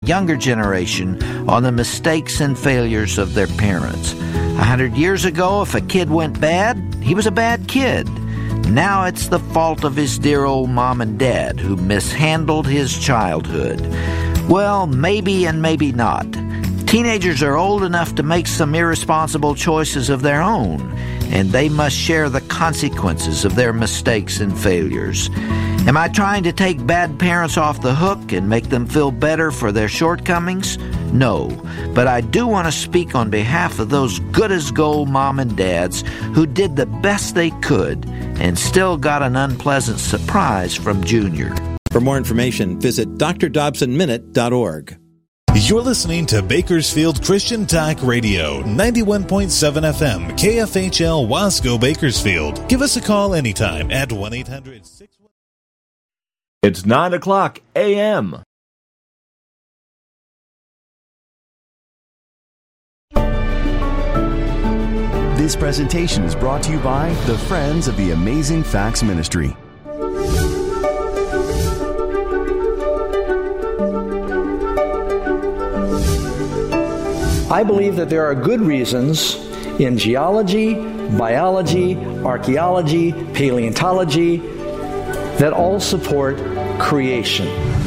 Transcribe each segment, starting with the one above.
younger generation on the mistakes and failures of their parents. 100 years ago, if a kid went bad, he was a bad kid. Now it's the fault of his dear old mom and dad who mishandled his childhood. Well, maybe and maybe not. Teenagers are old enough to make some irresponsible choices of their own, and they must share the consequences of their mistakes and failures. Am I trying to take bad parents off the hook and make them feel better for their shortcomings? No, but I do want to speak on behalf of those good-as-gold mom and dads who did the best they could and still got an unpleasant surprise from Junior. For more information, visit drdobsonminute.org. You're listening to Bakersfield Christian Talk Radio, 91.7 FM, KFHL Wasco, Bakersfield. Give us a call anytime at 1-800-6... It's 9 o'clock a.m. This presentation is brought to you by the Friends of the Amazing Facts Ministry. I believe that there are good reasons in geology, biology, archaeology, paleontology that all support creation.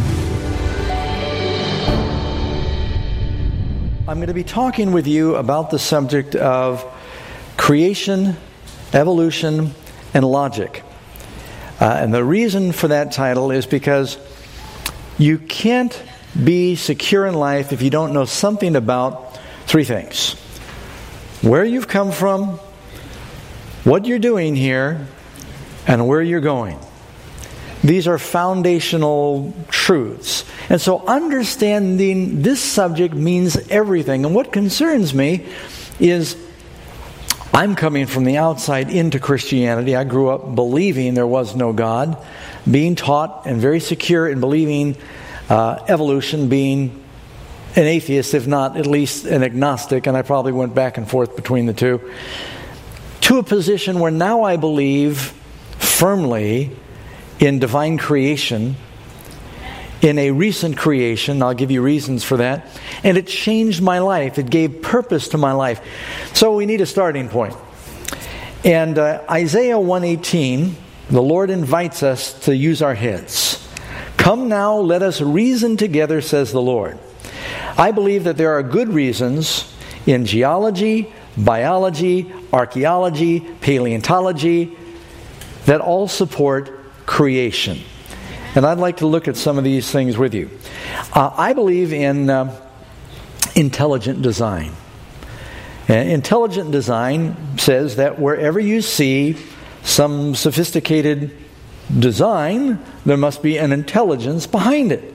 I'm going to be talking with you about the subject of creation, evolution, and logic. And the reason for that title is because you can't be secure in life if you don't know something about three things: where you've come from, what you're doing here, and where you're going. These are foundational truths. And so understanding this subject means everything. And what concerns me is I'm coming from the outside into Christianity. I grew up believing there was no God, being taught and very secure in believing evolution, being an atheist, if not at least an agnostic, and I probably went back and forth between the two, to a position where now I believe firmly in divine creation, in a recent creation. I'll give you reasons for that. And it changed my life. It gave purpose to my life. So we need a starting point. And Isaiah 1:18, the Lord invites us to use our heads. Come now, let us reason together, says the Lord. I believe that there are good reasons in geology, biology, archaeology, paleontology that all support creation. And I'd like to look at some of these things with you. I believe in intelligent design. Intelligent design says that wherever you see some sophisticated design, there must be an intelligence behind it.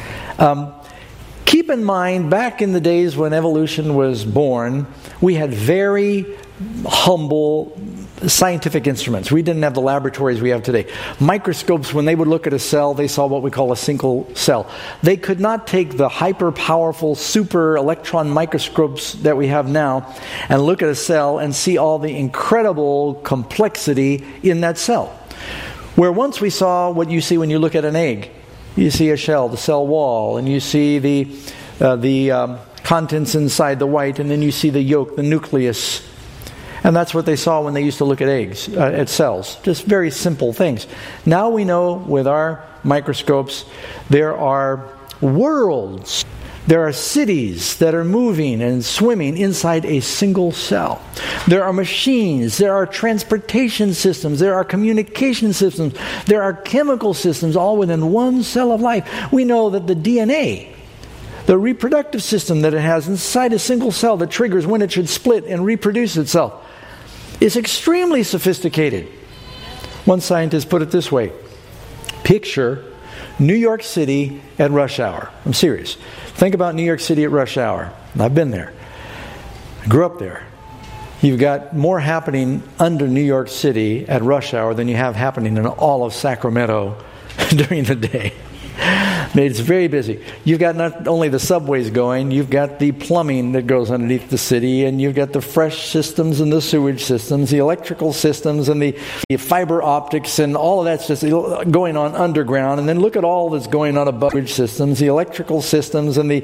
Keep in mind, back in the days when evolution was born, we had very humble scientific instruments. We didn't have the laboratories we have today. Microscopes, when they would look at a cell, they saw what we call a single cell. They could not take the hyper-powerful super electron microscopes that we have now and look at a cell and see all the incredible complexity in that cell. Where once we saw what you see when you look at an egg. You see a shell, the cell wall, and you see the contents inside the white, and then you see the yolk, the nucleus. And that's what they saw when they used to look at eggs, at cells. Just very simple things. Now we know with our microscopes there are worlds. There are cities that are moving and swimming inside a single cell. There are machines. There are transportation systems. There are communication systems. There are chemical systems all within one cell of life. We know that the DNA, the reproductive system that it has inside a single cell that triggers when it should split and reproduce itself, is extremely sophisticated. One scientist put it this way: picture New York City at rush hour. I'm serious. Think about New York City at rush hour. I've been there. I grew up there. You've got more happening under New York City at rush hour than you have happening in all of Sacramento during the day. It's very busy. You've got not only the subways going, you've got the plumbing that goes underneath the city, and you've got the fresh systems and the sewage systems, the electrical systems and the fiber optics, and all of that's just going on underground. And then look at all that's going on above sewage systems, the electrical systems and the